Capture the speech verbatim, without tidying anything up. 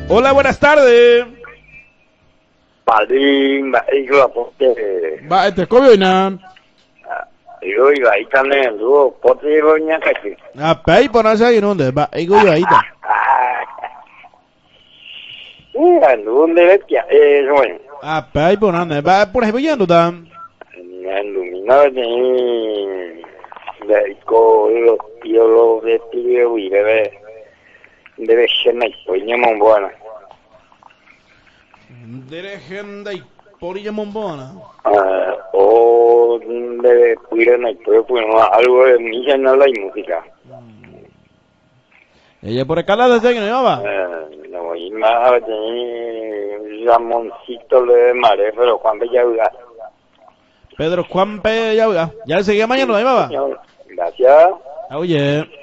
Hola, buenas tardes. Paling, iku apa Ba, este kobyo ina. iku iku itane lu pote bonya kaki. Apa ipo nasa inonde? Ba, iku yo aita. Iya, lu ndele kia eh soy. Apa ipo nande? Ba, por ejemplo, yendo tam. Nando mina de de ko lo tío lo de tío y debe debe ser na poña mon buena. Deregenda y porilla mombona. Ah, o debe cuidar na pues pues algo de milla no la música. Ella por escalada de que no iba. Eh, no, y más de Ramoncito de Mare, pero Juan Bellaga. Pedro Juan P. Ya, ya le seguía mañana, no iba. Gracias. Oye.